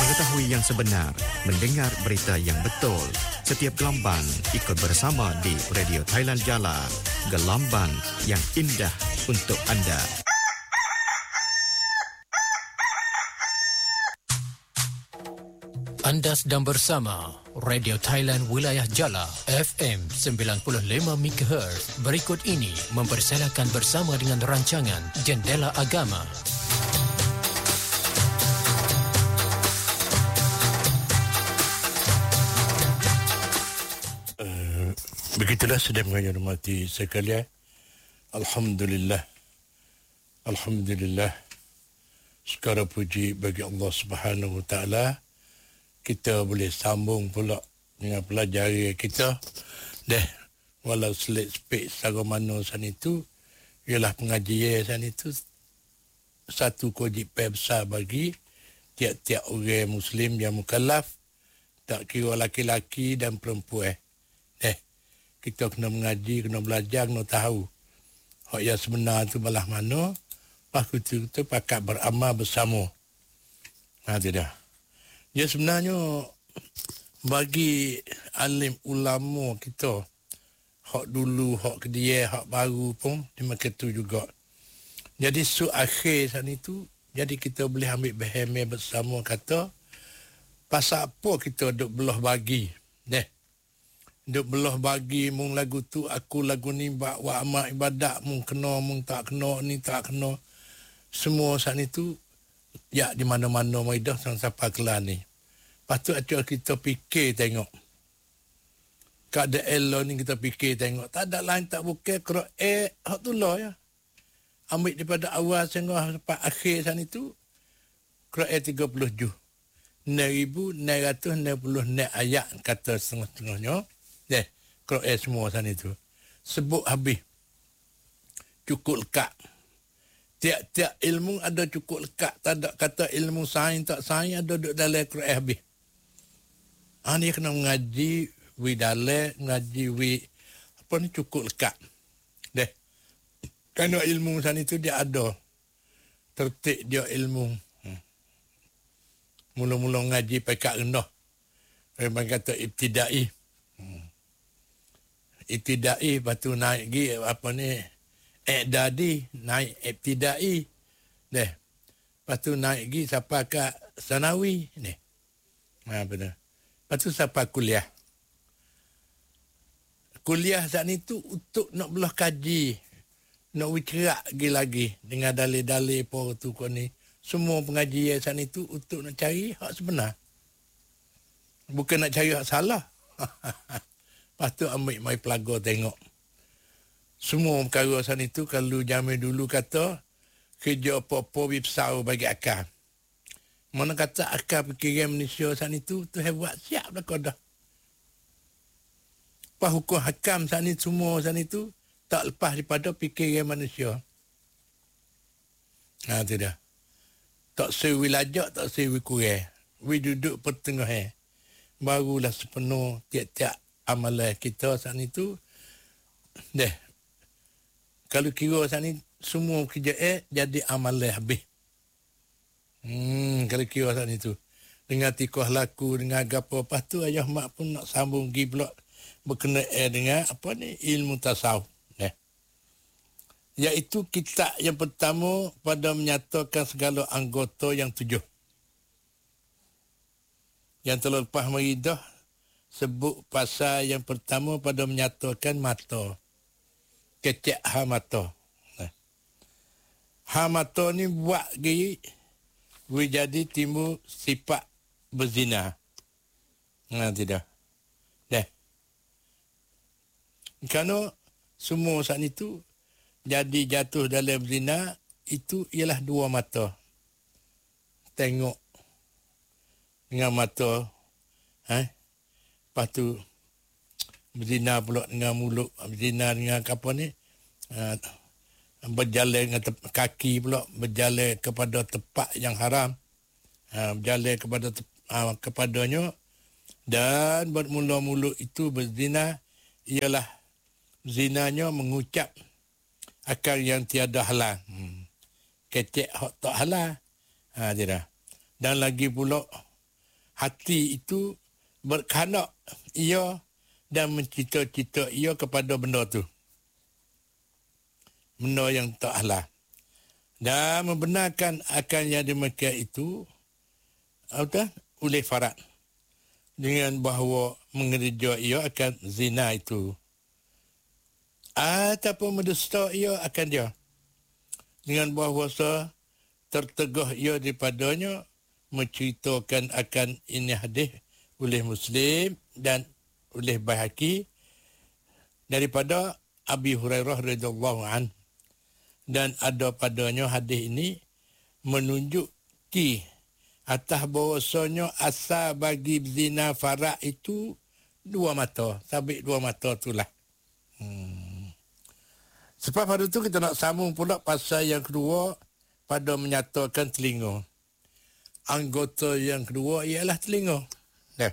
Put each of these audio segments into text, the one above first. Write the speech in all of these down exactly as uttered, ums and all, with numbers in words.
Mengetahui yang sebenar, mendengar berita yang betul. Setiap gelombang ikut bersama di Radio Thailand Jala. Gelombang yang indah untuk anda. Anda sedang bersama Radio Thailand Wilayah Jala F M sembilan puluh lima megahertz. Berikut ini mempersilakan bersama dengan rancangan Jendela Agama. Uh, begitulah sedang menghormati sekalian. Alhamdulillah. Alhamdulillah. Segala puji bagi Allah Subhanahu Wa Taala. Kita boleh sambung pula dengan pelajari kita. Deh, walau selit sepik secara mana sana itu, ialah pengajian sana itu satu kewajipan besar bagi tiap-tiap orang Muslim yang mukallaf, tak kira laki-laki dan perempuan. Deh, kita kena mengaji, kena belajar, kena tahu hak yang sebenar itu belah mana, lepas itu kita pakat beramal bersama. Ha, tidak. Ya sebenarnya bagi alim ulama kita, hak dulu, hak kedia, hak baru pun dia macam tu juga. Jadi su akhir sana itu, jadi kita boleh ambil bahan bersama kata pasal apa kita duk belah bagi. Deh. Duk belah bagi mung lagu tu aku lagu ni bak wa amal ibadat mung kena mung tak kena ni tak kena. Semua sana itu ya di mana-mana maidah sang siapa kelar ni. Patut aja kita fikir tengok. Keadaan lo ni kita fikir tengok. Tak ada lain tak bukan Quran eh hak tu lah ya. Ambil daripada awal sehingga sampai akhir sana itu Quran tiga puluh ju. enam ribu enam ratus enam puluh enam ayat kata setengah-setengahnya. Deh, Quran semua sana itu. Sebut habis. Cukup lekat. Tiap-tiap ilmu ada cukup lekat. Tak ada kata ilmu sains tak sains ada duduk dalam Quran habis. Ha, dia kena mengaji, wi dalam, mengaji, wi apa ni cukup lekat. Deh. Kerana ilmu sana itu dia ada. Tertib dia ilmu. Hmm. Mula-mula mengaji pekat rendah. Memang kata ibtidai. Hmm. Ibtidai, lepas tu naik lagi, apa ni, I'dadi, naik ibtidai. Deh. Lepas tu naik lagi sampai ke sanawi. Ni. Ha, benar. Lepas tu sampai kuliah. Kuliah saat ni tu untuk nak belah kaji. Nak bercerak lagi-lagi. Dengan dalil-dalil apa tu kau ni. Semua pengajian saat ni tu untuk nak cari hak sebenar. Bukan nak cari hak salah. Lepas tu ambil mai pelaga tengok. Semua perkara sana itu kalau zaman dulu kata kerja apa-apa besar bagi akal. Mana kata akal fikiran manusia sana itu tu hebat siap dah kau dah. Pas hukum hakam sana semua sana itu tak lepas daripada fikiran manusia. Ha tu dah. Tak sewi lajak, tak sewi kurang. We duduk pertengahan. Barulah sepenuh tiap-tiap amalan kita sana itu. Deh. Kalau kira sana ni semua kerja eh jadi amalan habis. Hmm, kalau kira sana itu. Dengan tikoh laku, dengan gapo lepas tu ayah mak pun nak sambung pergi pula berkenaan eh dengan apa ni ilmu tasawuf. Eh. Iaitu kitab yang pertama pada menyatakan segala anggota yang tujuh. Yang telah lepas meridah sebut pasal yang pertama pada menyatakan mata. Kecek ha mata. Ha mata ni buat gigi jadi timbul sifat berzina. Nah, tidak. Dah. Kerana semua saat itu jadi jatuh dalam berzina itu ialah dua mata. Tengok dengan mata. Ha? Lepas tu berzina pula dengan mulut, berzina dengan apa ni, uh, berjalan dengan te- kaki pula, berjalan kepada tempat yang haram, uh, berjalan kepada te- uh, kepadanya, dan bermula mulut itu berzina ialah zinanya mengucap akal yang tiada halal. Hmm. Kecek hak tak halal. Ha, tidak. Dan lagi pula hati itu berkehendak ia dan mencita-cita ia kepada benda tu. Benda yang tak halal. Dan membenarkan akan yang demikian itu apa oleh farat. Dengan bahawa mengerja ia akan zina itu. Ataupun mendusta ia akan dia. Dengan bahawa tertegah ia daripadanya menceritakan akan ini hadis oleh Muslim dan oleh Baihaqi daripada Abi Hurairah radhiyallahu anhu. Dan ada padanya hadis ini menunjuki atas bahawasanya asal bagi zina farak itu dua mata. Sabit dua mata itulah. Hmm. Sebab pada itu kita nak sambung pula pasal yang kedua pada menyatakan telinga. Anggota yang kedua ialah telinga. Dah.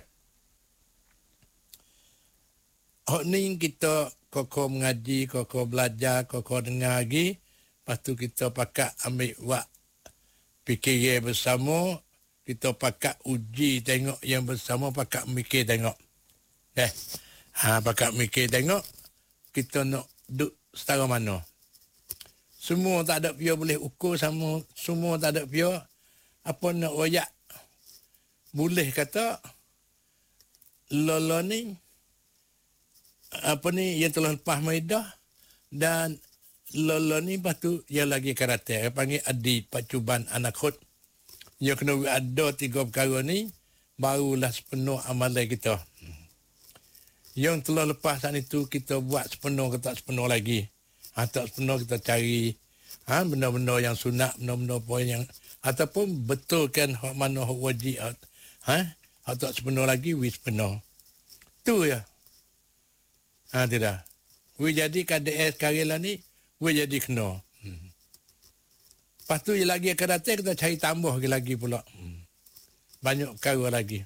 Hak ni kita kokoh mengaji, kokoh belajar, kokoh dengar lagi. Lepas tu kita pakat ambil buat fikir bersama. Kita pakat uji tengok yang bersama, pakat mikir tengok. Eh, ha, pakat mikir tengok. Kita nak duduk setara mana. Semua tak ada pia boleh ukur sama. Semua tak ada pia. Apa nak royak. Boleh kata. Lola ni. Apa ni yang telah lepas maedah. Dan Lola ni lepas tu dia lagi karate. Dia panggil adi pacuban anak khut. Dia kena ada tiga perkara ni. Barulah sepenuh amalan kita. Yang telah lepas saat itu kita buat sepenuh ke tak sepenuh lagi. Ha, tak sepenuh kita cari ha, benda-benda yang sunat, benda-benda poin yang ataupun betulkan hak mana hak wajib. Ha? Hak tak sepenuh lagi, we sepenuh. Tu ya. Ha, tidak. We jadi K D S sekarang lah ni. We jadi kena. Hmm. Lepas tu lagi akan datang, kita cari tambah lagi pula. Hmm. Banyak perkara lagi.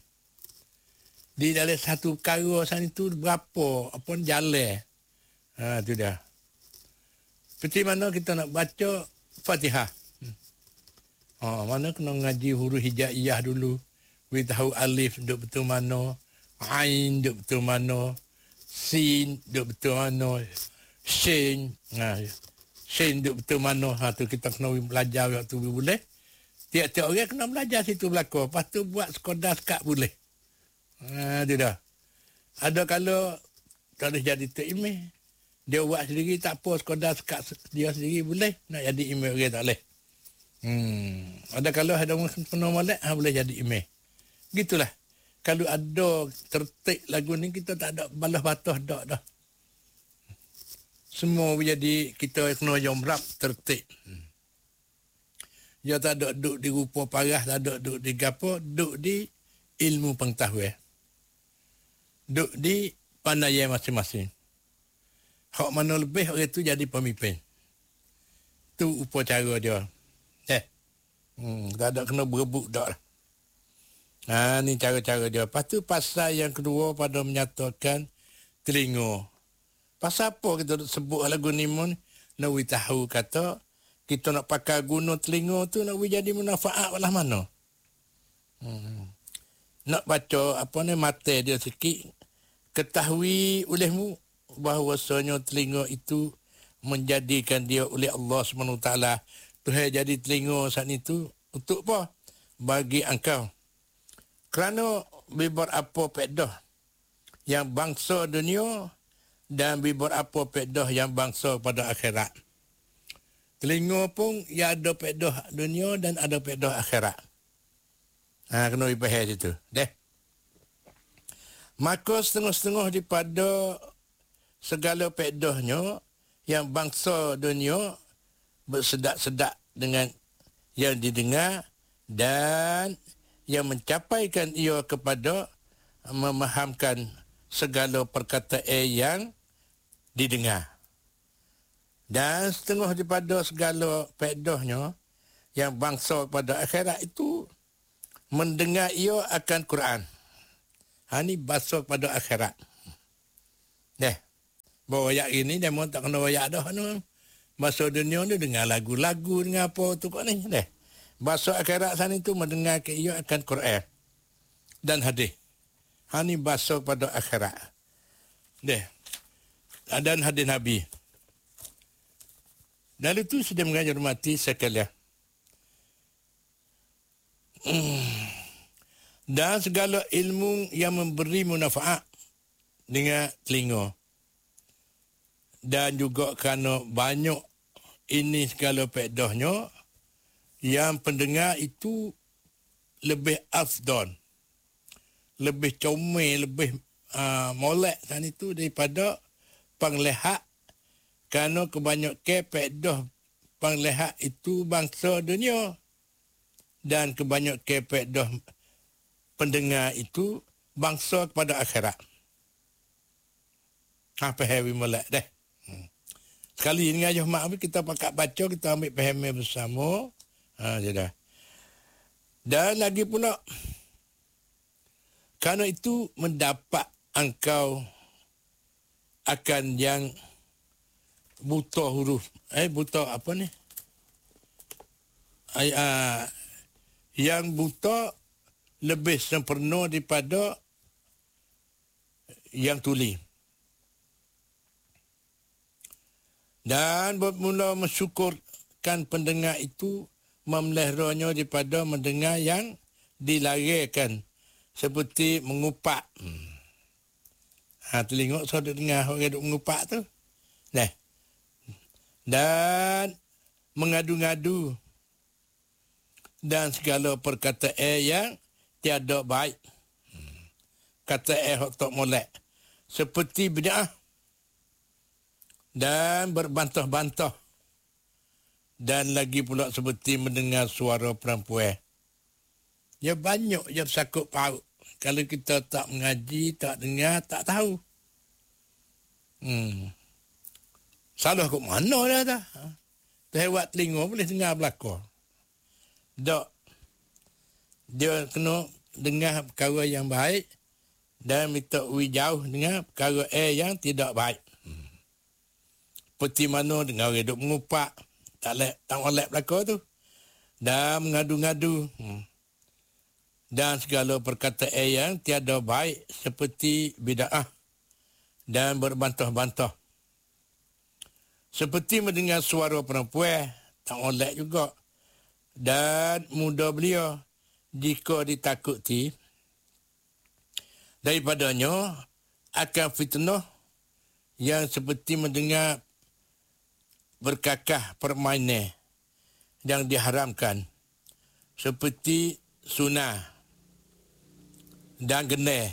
Di dalam satu perkara sana itu berapa, apa jalan. Ha, tu dah. Seperti mana kita nak baca Fatihah. Hmm. Ha, mana kena ngaji huruf hijaiyah dulu. We tahu alif duk betul mana. Ain duk betul mana. Sin duk betul mana. Shin, ha, Shin duk betul mana, ha, tu kita kena belajar waktu boleh. Tiap-tiap orang kena belajar situ belakang. Lepas tu buat sekadar sekat boleh. Ha, tu dah. Ada kalau tak boleh jadi tok imam. Dia buat sendiri tak apa, sekadar sekat dia sendiri boleh. Nak jadi imam orang tak boleh. Hmm. Ada kalau ada orang penuh molek, ha, boleh jadi imam. Gitulah. Kalau ada tertib lagu ni, kita tak ada balas batas dak dah. Semua jadi kita kena jomrap tertib. Hmm. Dia tak ada duduk di rupa parah, tak ada duduk di gapo, duduk di ilmu pengetahuan. Duduk di pandaian masing-masing. Hak mana lebih, orang itu jadi pemimpin. Tu upacara dia. Eh. Hmm, tak ada kena berebut dak lah. Ha, ni cara-cara dia. Lepas tu pasal yang kedua pada menyatakan telinga. Pasal apa kita sebut lagu ni mun? Nak we tahu kata kita nak pakai guna telinga tu nak we jadi manfaat belah mana? Hmm. Nak baca apa ni mata dia sikit, ketahui olehmu bahawasanya telinga itu menjadikan dia oleh Allah subhanahu wa taala Tuhan jadi telinga saat itu untuk apa? Bagi engkau. Kerana beberapa pedah yang bangsa dunia dan beberapa pedah yang bangsa pada akhirat. Telinga pun ya ada pedah dunia dan ada pedah akhirat. Ha, kena dipahami situ. Deh. Maka setengah-setengah daripada segala pedahnya yang bangsa dunia bersedak-sedak dengan yang didengar dan yang mencapaikan ia kepada memahamkan segala perkataan yang didengar. Dan setengah daripada segala pedahnya yang bangsa pada akhirat itu mendengar ia akan Quran. Ha ni bangsa pada akhirat. Deh. Bawa ayat ini dia mau tak kena ayat dah no. Bahasa dunia ni dengar lagu-lagu dengan apa tu kok ni deh. Bahasa akhirat sana itu mendengar ke ia akan Quran. dan hadis. Ha ni bahasa pada akhirat. Deh. Dan hadis Nabi. Lalu tu sudah mengajar mati sekalian. Hmm. Dan segala ilmu yang memberi manfaat dengan telinga. Dan juga kerana banyak ini segala faedahnya, yang pendengar itu lebih afdal, lebih comel, lebih uh, molek sana itu daripada penglihat, kerana kebanyakan faedah penglihat itu bangsa dunia, dan kebanyakan faedah pendengar itu bangsa kepada akhirat. Apa heavy molek deh. Hmm. Sekali ini aja mak kita pakat baca, kita ambil faham bersama. Ha sudah. Dan lagi pula, kerana itu mendapat engkau akan yang buta huruf. Eh buta apa ni? Ay, uh, yang buta lebih sempurna daripada yang tuli. Dan bermula mensyukurkan pendengar itu memeliharanya daripada mendengar yang dilarikan seperti mengupak. Hmm. Ha, telinga saya dengar orang duk mengupak tu. Nah. Dan mengadu-ngadu dan segala perkataan yang tiada baik. Hmm. Kataan hak tak molek. Seperti bid'ah. Dan berbantah-bantah. Dan lagi pula seperti mendengar suara perempuan. Ya banyak yang sakut paut. Kalau kita tak mengaji, tak dengar, tak tahu. Hmm. Salah kat mana dah dah. Terhewat telinga boleh dengar belakang. Tak. Dia kena dengar perkara yang baik dan minta uji jauh dengar perkara eh yang tidak baik. Seperti mana dengar orang duk mengupak, tak lek, tak molek belakang tu. Dan mengadu-ngadu. Hmm. Dan segala perkataan yang tiada baik seperti bid'ah dan berbantah-bantah. Seperti mendengar suara perempuan, tak molek juga. Dan muda belia jika ditakuti daripadanya akan fitnah yang seperti mendengar berkakah permainan yang diharamkan seperti sunah dan geneh.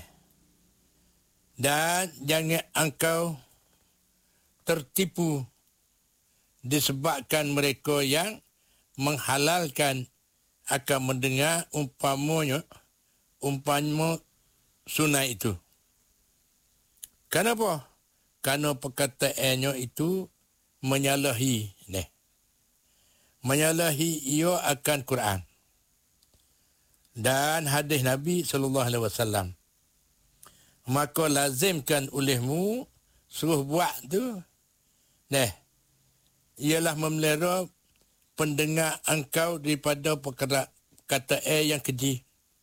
Dan jangan engkau tertipu disebabkan mereka yang menghalalkan akan mendengar umpamanya umpama sunah itu. Kenapa? Kerana perkataannya itu menyalahi ni. Menyalahi ia akan Quran dan hadis Nabi sallallahu alaihi wasallam. Maka lazimkan olehmu suruh buat tu nah ialah memelihara pendengar engkau daripada perkara kata eh yang keji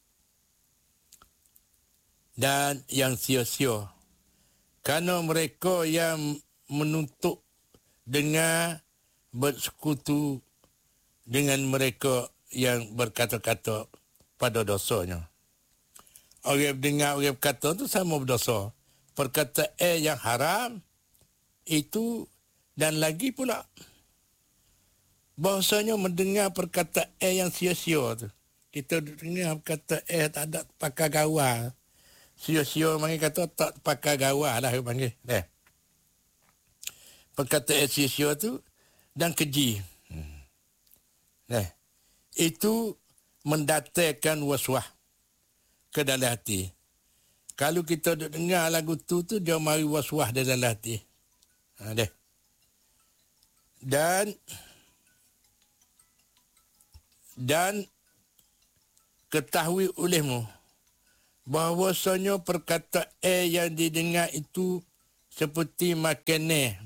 dan yang sia-sia. Kerana mereka yang menuntut dengan bersekutu dengan mereka yang berkata-kata pada dosanya. Orang dengar orang berkata itu sama berdosa. Perkataan yang haram itu dan lagi pula bahasanya mendengar perkataan yang sia-sia tu. Kita dengar perkataan tak ada pakai gawar. Sia-sia panggil kata tak pakai gawar lah panggil. Eh. Perkataan sia-sia tu dan keji. Hmm. Nah, itu mendatangkan waswah ke dalam hati. Kalau kita dengar lagu tu tu dia mari waswah di dalam hati. Ha deh. Dan dan ketahui olehmu bahawasanya perkataan yang didengar itu seperti makanan.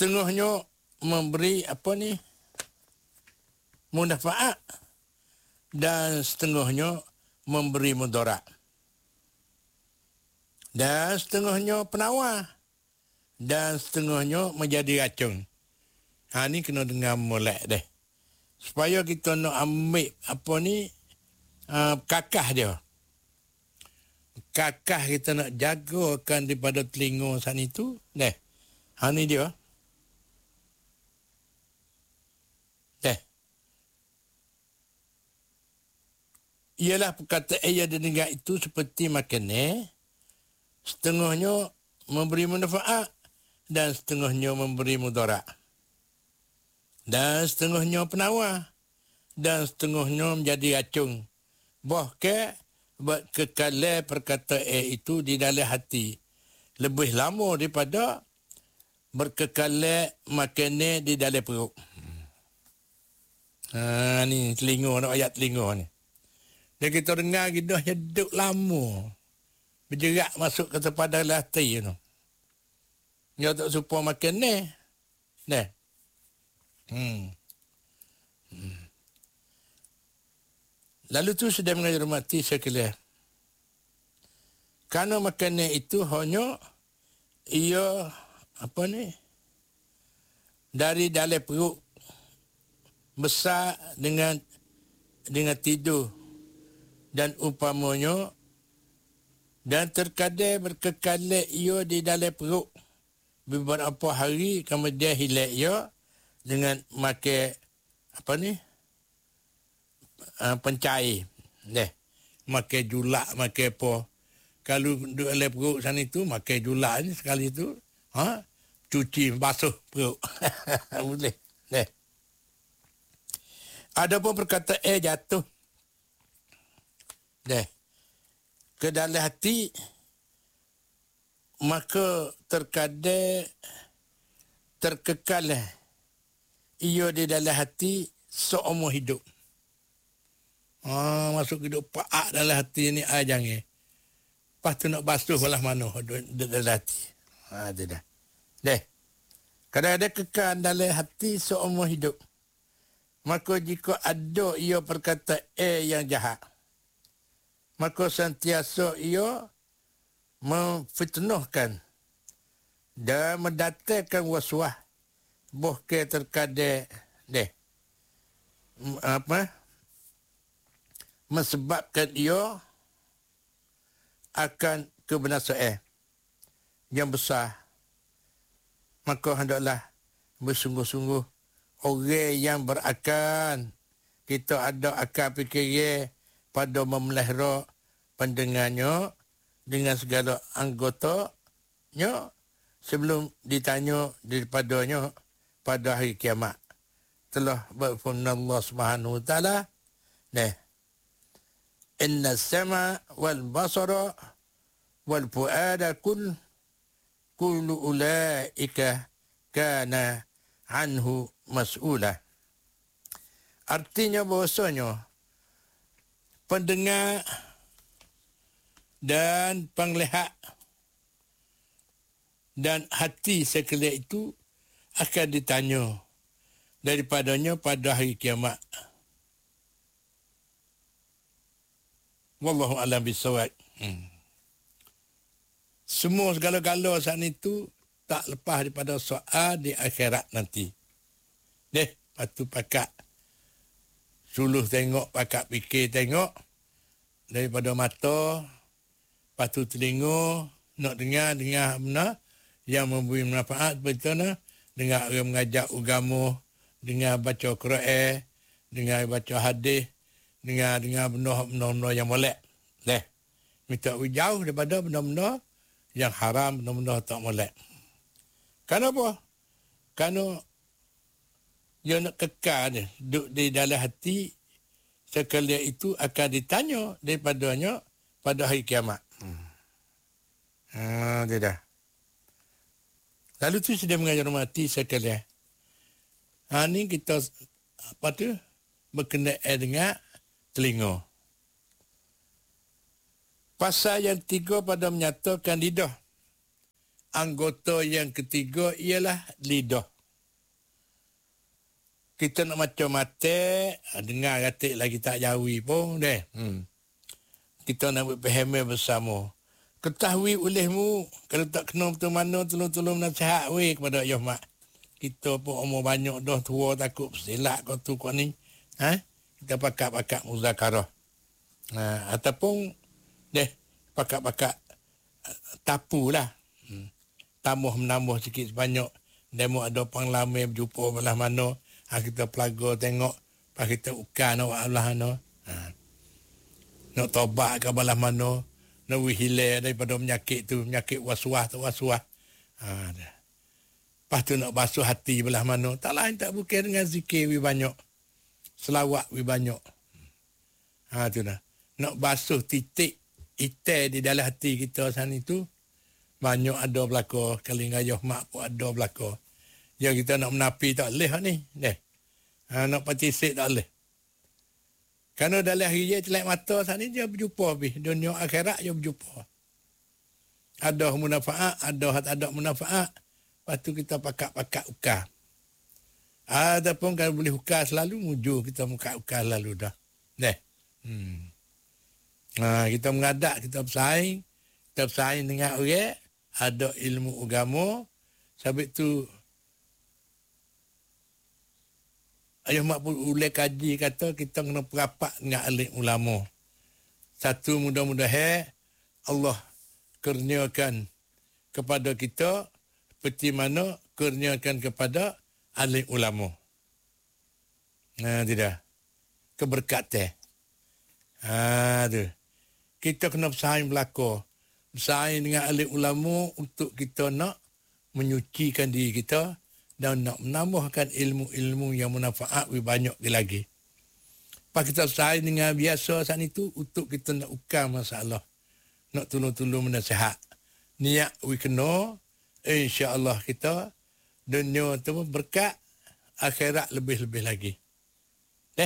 Setengahnya memberi apa ni? Manfaat. dan setengahnya memberi mudarat. Dan setengahnya penawar. Dan setengahnya menjadi racun. Ha, ni kena dengar molek deh. Supaya kita nak ambil apa ni, uh, kakah dia. Kakah kita nak jagakan daripada telinga sana itu. Deh. Ha, ni dia. Deh. Ialah perkataan yang didengar itu seperti makan eh. Setengahnya memberi manfaat dan setengahnya memberi mudarat. Dan setengahnya penawar dan setengahnya menjadi racun. Bahkan kekalan perkataan itu di dalam hati lebih lama daripada berkekalan makanan di dalam perut. Ha, ni telinga, nak ayat telinga ni. Dan kita dengar kita dah duduk lama. Bergerak masuk ke tempat dalam hati tu. Dia tak suka makan ni. Dah. Hmm. hmm. Lalu tu sudah mengajar mati sekalian. Kerana makanan itu hanya ia apa ni? Dari dalam perut besar dengan dengan tidur dan umpamanya dan terkadang berkekalan ia di dalam perut beberapa hari kemudian hilang ia dengan makan apa ni uh, pencair deh makan julak makan apa kalau duduk dalam perut sana itu makan julak ni sekali tu ha cuci basuh perut boleh deh ada pun perkataan eh jatuh deh ke dalam hati, maka terkadang terkekal ia di dalam hati seumur hidup. Ah, masuk hidup paak dalam hati ni ah jangan. Lepas tu nak basuh belah mana di dalam hati. Ah, tu dah. Deh. Kadang-kadang kekal dalam hati seumur hidup. Maka jika ada ia perkataan eh yang jahat, maka sentiasa ia memfitnahkan dan mendatangkan waswas bahkan terkadang deh apa menyebabkan ia akan kebinasaan yang besar. Maka hendaklah bersungguh-sungguh orang yang berakal, kita ada akal fikiran pada memelihara pendengarnya dengan segala anggotanya sebelum ditanya daripadanya pada hari kiamat. Telah berfirman Allah Subhanahu wa taala, nah, inna sama wal basara wal fuada kull kullu ulaika kana anhu mas'ula. Artinya bahasanya pendengar dan penglihat dan hati sekalian itu akan ditanya daripadanya pada hari kiamat. Wallahu a'lam bissawab. Hmm. Semua segala-gala saat itu tak lepas daripada soal di akhirat nanti. Deh, patu pakak suluh tengok, pakak fikir tengok daripada mata, patu telinga nak dengar dengar benar yang memberi manfaat betul nah, dengar orang mengajak agama, dengar baca Quran, dengar baca hadis, dengar dengar benda-benda yang molek. Deh, minta jauh daripada benda-benda yang haram, benda-benda tak molek. Kenapa? Kerana dia nak kekal ni, duduk di dalam hati sekalian itu akan ditanya daripadanya pada hari kiamat. Hmm. Ha, dia dah. Lalu tu sudah mengajar mati sekalian. Ha, ni kita apa tu berkenaan dengan telinga. Pasal yang tiga pada menyatakan lidah. Anggota yang ketiga ialah lidah. kita nak macam mati, dengar katik lagi tak jawi pun deh. Hmm. Kita nak berfaham bersama. Ketahui olehmu, kalau tak kena betul mana, tolong-tolong nasihat weh kepada ayah mak. Kita pun umur banyak dah, tua takut silap kau tu kau ni. Ha? Kita pakat-pakat muzakarah. Ha, ataupun, deh, pakat-pakat tapu lah. Hmm. Tambah-menambah sikit sebanyak. Demo ada pengalaman berjumpa belah mana. Ha, kita pelaga tengok. Lepas kita ukan awak belah mana. Ha. Nak tobat ke belah mana. Nak hilang daripada penyakit tu. Penyakit was-was tu was-was. Ha, dah. Lepas tu nak basuh hati belah mana. Tak lain tak bukan dengan zikir lebih banyak. Selawat lebih banyak. Ha, tu dah. Nak basuh titik itai di dalam hati kita sana itu. Banyak ada belakang. Kali ngayuh mak pun ada belakang. Yang kita nak menapi tak boleh ni. Deh. Ha, nak patisik tak boleh. Kerana dalam hari celak mata sana dia berjumpa habis. Dunia akhirat dia berjumpa. Ada munafaat, ada tak ada munafaat. Lepas tu kita pakat-pakat ukar. Ataupun kalau boleh ukar selalu, mujur kita muka ukar selalu dah. Deh. Hmm. Ha, kita mengadak, kita bersaing. Kita bersaing dengan orang. Ada ilmu agama. Sebab tu ayah mak pun ulai kaji kata kita kena perapat dengan alim ulama. Satu mudah-mudahan Allah kurniakan kepada kita seperti mana kurniakan kepada alim ulama. Nah, tidak. Keberkatan. Ha, tu. Kita kena bersaing belaka. Bersaing dengan alim ulama untuk kita nak menyucikan diri kita dan nak menambahkan ilmu-ilmu yang manfaat lebih banyak lagi. Lepas kita bersaing dengan biasa saat itu untuk kita nak ukar masalah. Nak tolong-tolong menasihat. Niat we kena, insya-Allah kita dunia tu berkat, akhirat lebih-lebih lagi. Eh?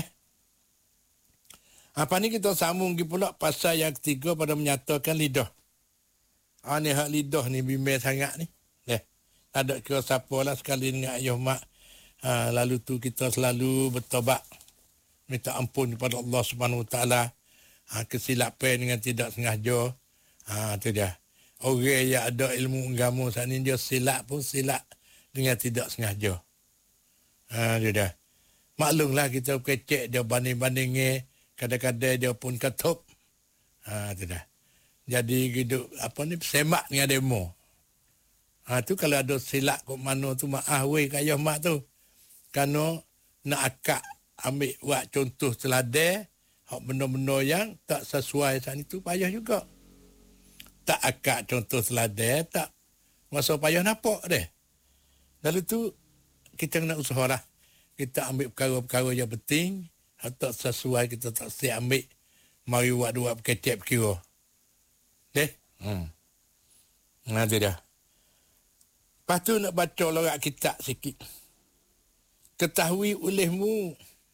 Apa ni kita sambung lagi pula pasal yang ketiga pada menyatakan lidah. Ah ni hak lidah ni bimbang sangat ni. Eh. Tak ada kira siapa lah sekali dengan ayah mak. Ha, lalu tu kita selalu bertobat. Minta ampun kepada Allah Subhanahu Wa Taala. Ha, kesilapan dengan tidak sengaja. Ha, tu dia. Orang yang ada ilmu agama saat ni dia silap pun silap dengan tidak sengaja. Ha, tu dia. Maklumlah kita kecek dia banding-bandingnya. Kadang-kadang dia pun ketup. Ha, tu dah. Jadi hidup apa ni semak dengan demo. Ha tu kalau ada silap kok mana tu maaf weh kayah mak tu. Kerana nak akak ambil buat contoh teladan hak benda-benda yang tak sesuai saat itu payah juga. Tak akak contoh teladan tak masa payah nampak deh. Lalu tu kita kena usaha lah. Kita ambil perkara-perkara yang penting. Tak sesuai kita tak siap ambil. Mari buat dua kecep kira. Deh. Hmm. Nah tu dah. Lepas tu nak baca lorak kitab sikit. Ketahui olehmu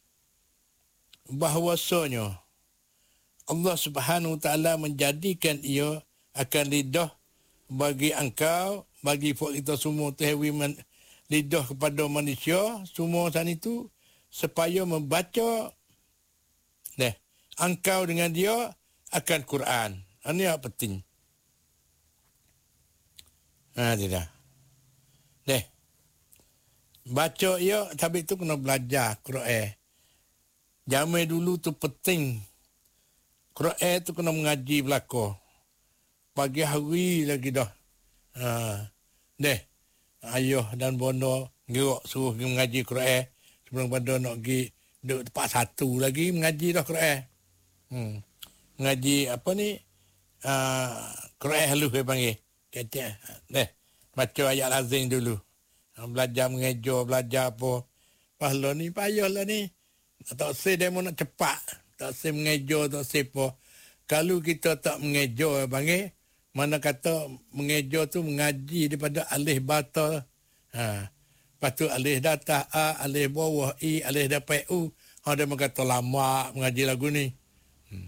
bahawasanya Allah Subhanahu Taala menjadikan ia akan lidah bagi engkau, bagi kita semua tahu lidah kepada manusia semua saat itu supaya membaca deh engkau dengan dia akan Quran. Ini yang penting. Ha tidak. Deh. Baca ya tapi tu kena belajar Quran. Zaman dulu tu penting. Quran tu kena mengaji belaka. Pagi hari lagi dah. Ha. Deh. Ayah dan bondo gerak suruh pergi mengaji Quran. Sebelum pada nak pergi duduk tempat satu lagi mengaji dah Quran. Hmm. Mengaji apa ni? Uh, Quran halus dia panggil. Kata, deh, baca ayat lazim dulu. Belajar mengejar, belajar apa. Pahala ni payahlah ni. Tak say demo nak cepat. Tak say mengejar, tak say apa. Kalau kita tak mengejar, panggil, mana kata mengejar tu mengaji daripada alih bata. Ha. Lepas tu alih data A, alih bawah I, alih dapat U. Ha, dia kata lama mengaji lagu ni. Hmm.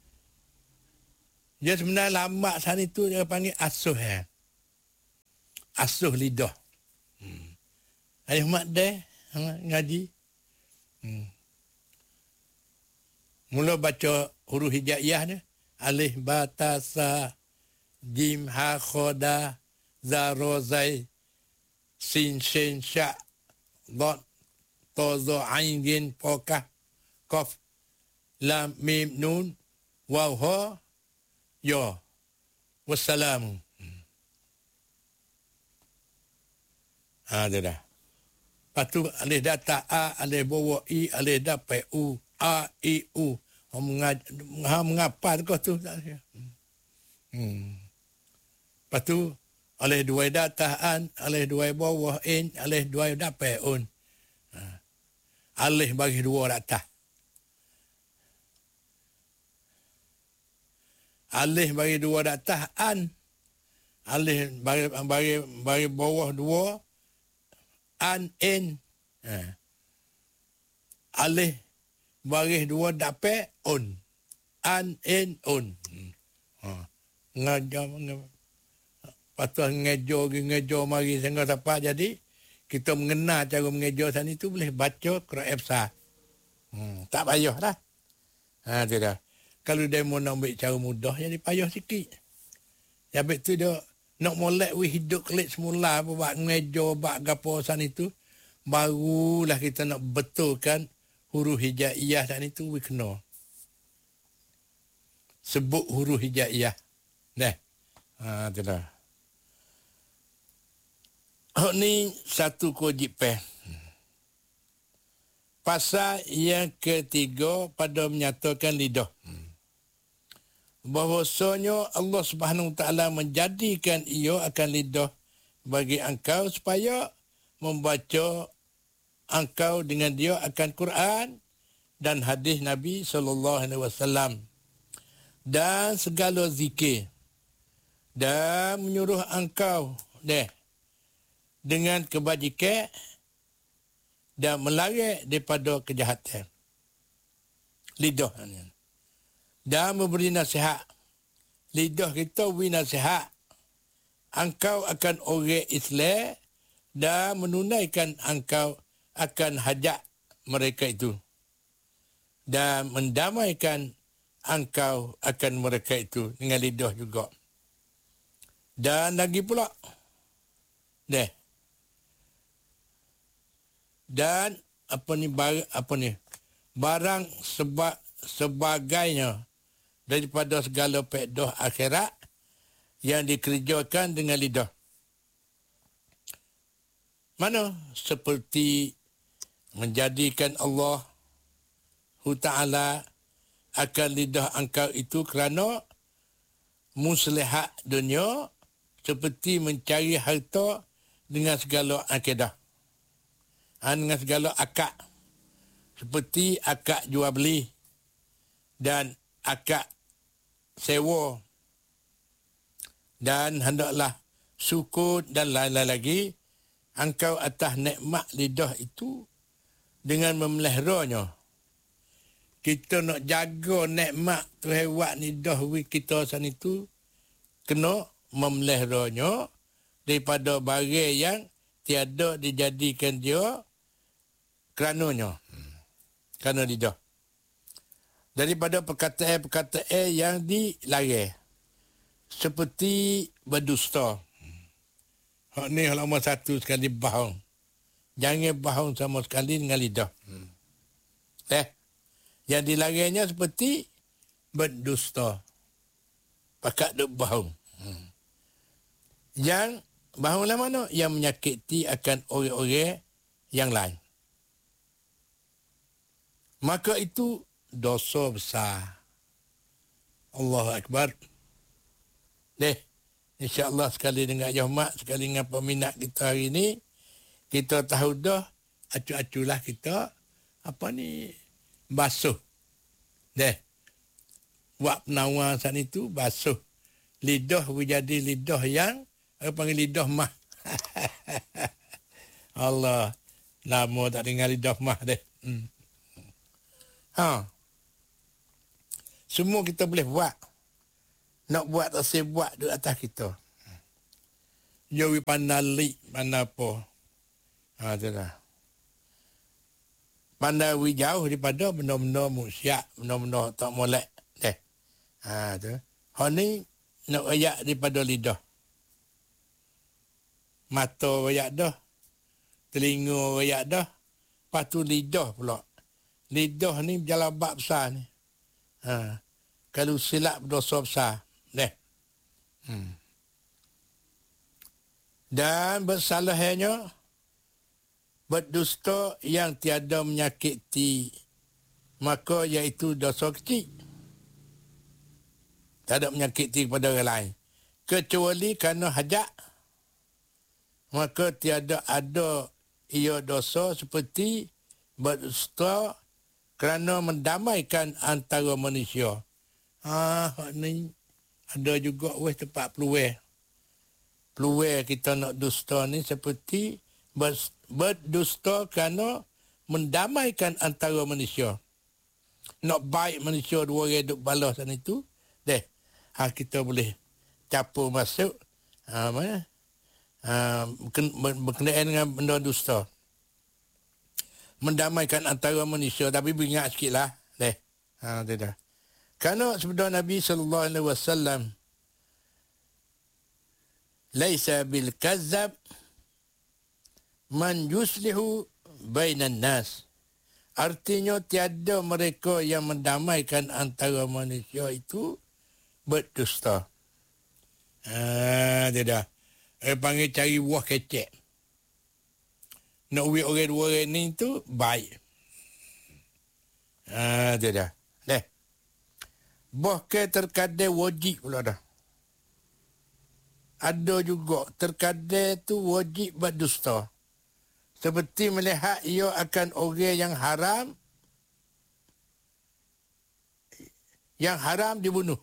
Dia sebenarnya lama saat itu dia panggil asuh. Ya. Asuh lidah. Hmm. Ayah mak dia ngaji. Hmm. Mula baca huruf hijaiyah ni. Alif, ba, ta, sa, jim, ha, khoda, za, ro, zai, sin, shin, sya, dot, to, zo, ain, gin, po, kaf, kof, lam, mim, nun, waw, ho, yo. Wassalamu. Ha, dia dah. Lepas tu, alih data A, alih bawa I, alih dapat U, A, I, U. Ha, mengapa kau tu? Hmm. Lepas tu, alih dua data An, alih dua bawah In, alih dua dapat Un. Ha. Alih bagi dua data. Alih bagi dua data An, alih bagi, bagi, bagi bawah dua, An, In. Ha. Alih bagi dua dapat Un. An, In, Un. Ha. Ngajar, lepas tu ngejo, ngejo mari sehingga siapa jadi, kita mengenal cara mengejo sana itu boleh baca Quran Efsah. Hmm. Tak payah dah. Ha, tu dah. Kalau dia mau nak ambil cara mudah, jadi payah sikit. Habis tu dia nak molek we hidup kelik semula, buat ngejo, buat gapo sana itu, barulah kita nak betulkan huruf hijaiyah sana itu, we kena sebut huruf hijaiyah. Dah. Ha, tu dah. Oh, ni satu kewajipan. Pasal yang ketiga pada menyatakan lidah. Bahawasanya Allah Subhanahu Wa Taala menjadikan ia akan lidah bagi engkau supaya membaca engkau dengan dia akan Quran dan hadis Nabi sallallahu alaihi wasallam dan segala zikir dan menyuruh engkau deh dengan kebajikan dan melarang daripada kejahatan. Lidah ni. Dan memberi nasihat. Lidah kita beri nasihat. Engkau akan orang Islam dan menunaikan engkau akan hajat mereka itu. Dan mendamaikan engkau akan mereka itu dengan lidah juga. Dan lagi pula. Deh. Dan apa ni apa ni barang sebab sebagainya daripada segala faedah akhirat yang dikerjakan dengan lidah. Mana seperti menjadikan Allah Ta'ala akan lidah engkau itu kerana muslihat dunia seperti mencari harta dengan segala akidah. Dengan segala akad. Seperti akad jual beli dan akad sewa. Dan hendaklah syukur dan lain-lain lagi engkau atas nikmat lidah itu dengan memeliharanya. Kita nak jaga nikmat Tuhan buat lidah kita sana itu kena memeliharanya daripada barang yang tiada dijadikan dia kerananya. Kerana lidah. Daripada perkataan-perkataan yang dilarang. Seperti berdusta. Hak ni halaman satu sekali bohong. Jangan bohong sama sekali dengan lidah. Hmm. Eh, yang dilarangnya seperti berdusta. Pakat duk bohong. Hmm. Yang bohonglah mana? Yang menyakiti akan orang-orang yang lain. Maka itu dosa besar. Allahu Akbar. Deh, insya-Allah sekali dengan Yahmat, sekali dengan peminat kita hari ini, kita tahu dah acu-aculah kita apa ni basuh. Deh. Buat penawar sana itu basuh. Lidah menjadi lidah yang apa panggil lidah mah. Allah, lama tak dengar lidah mah deh. Hmm. Ha. Semua kita boleh buat. Nak buat tak saya buat di atas kita. Jawi pandali, mana apa. Ha, tu dah. Pandai wi jauh daripada benda-benda musyak, benda-benda tak molek. Deh. Ha tu. Hak ni nak ayak daripada lidah. Mata ayak dah. Telinga ayak dah. Lepas tu lidah pula. Lidah ni berjalan bab besar ni. Ha. Kalau silap dosa besar. Deh. Hmm. Dan bersalahnya berdusta yang tiada menyakiti, maka iaitu dosa kecil. Tak ada menyakiti kepada orang lain. Kecuali kerana hajat, maka tiada ada ia dosa seperti berdusta kerana mendamaikan antara manusia. Ah, ni ada juga weh tempat peluang. Peluang kita nak dusta ni seperti berdusta kerana mendamaikan antara manusia. Nak baik manusia dua orang duk balas sana itu, deh, ha, kita boleh capur masuk, ha, mana? Ha, berkenaan dengan benda dusta. Mendamaikan antara manusia, tapi beringat sikit lah, deh. Ha, tidak. Kerana sebenarnya Nabi sallallahu alaihi wasallam laisa bil kazzab man yuslihu bainan nas. Artinya tiada mereka yang mendamaikan antara manusia itu berdusta. Ah, tidak. Eh panggil cari buah kecek. Nak uik orang dua orang ni tu baik. Ah, tidak. Deh. Bahkan terkadang wajib pula dah. Ada juga terkadang tu wajib berdusta. Seperti melihat ia akan orang yang haram, yang haram dibunuh.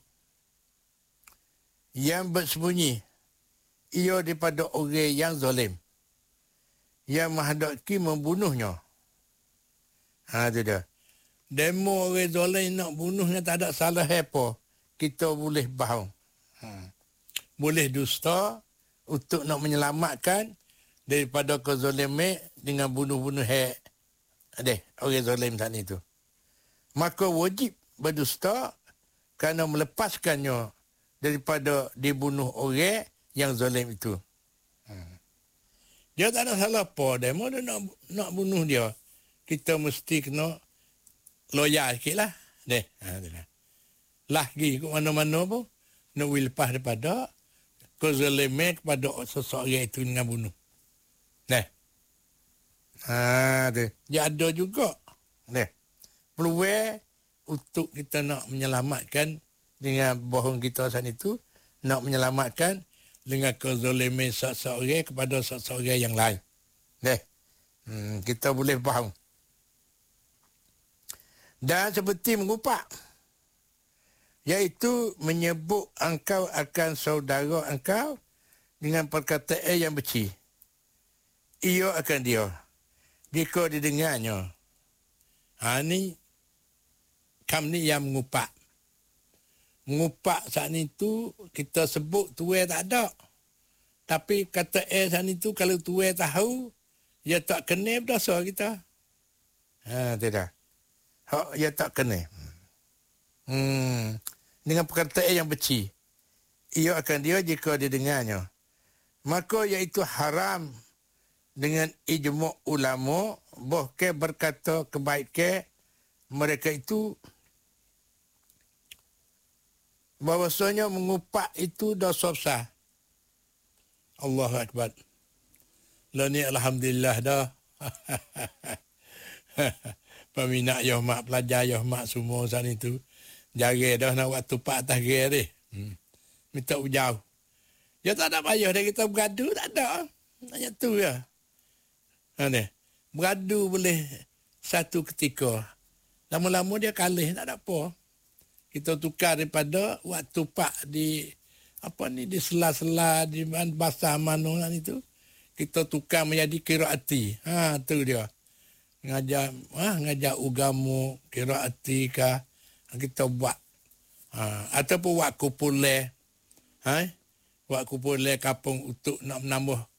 Yang bersembunyi, ia daripada orang yang zalim, yang menghadapi membunuhnya. Ha, tu dia. Demo orang zalim nak bunuhnya tak ada salah apa. Kita boleh bohong. Ha. Boleh dusta untuk nak menyelamatkan daripada kezaliman dengan bunuh-bunuh hak adeh orang zalim tadi itu. Maka wajib berdusta kerana melepaskannya daripada dibunuh orang yang zalim itu. Hmm. Dia tak ada salah apa, dia mau dia nak nak bunuh dia. Kita mesti kena loyal sikitlah. Deh, ha itulah. Lah pergi ke mana-mana pun nak lepas daripada kezaliman kepada seseorang itu dengan bunuh. Nah. Ha, tu. Dia ada juga. Nah. Peluang untuk kita nak menyelamatkan dengan bohong kita saat itu, nak menyelamatkan dengan kezaliman seseorang kepada seseorang yang lain. Nah. Hmm, kita boleh bohong. Dan seperti mengupak, iaitu menyebut engkau akan saudara engkau dengan perkataan yang beci. Ia akan dia. Jika didengarnya. Ha ni, kam ni yang mengupak. Mengupak saat ni tu, kita sebut tuai tak ada. Tapi kata eh saat ni tu, kalau tuai tahu, dia tak kena berdosa kita. Ha, tidak. Hak dia tak kena. Hmm. Dengan perkataan yang beci. Ia akan dia jika didengarnya. Maka iaitu haram dengan ijma' ulama bahkan berkata kebaikan mereka itu bahwasanya mengupak itu dosa besar. Allahu Akbar. Lah ni alhamdulillah dah. Peminat yo mak pelajar yo mak semua saat itu. Jari dah nak waktu pak atas gear ni. Hmm. Minta jauh. Ya tak ada payah dah kita bergaduh, tak ada. Hanya tu ya. Ha ni. Bergaduh boleh satu ketika. Lama-lama dia kalah, tak ada apa. Kita tukar daripada waktu pak di apa ni di sela-sela di bahasa mana itu. Kita tukar menjadi qiraati. Ha tu dia. Ngajar ah ha, ngajar agama qiraati kah kita buat. Ha, ataupun buat kumpulan. Ha? Buat kumpulan kampung untuk nak menambah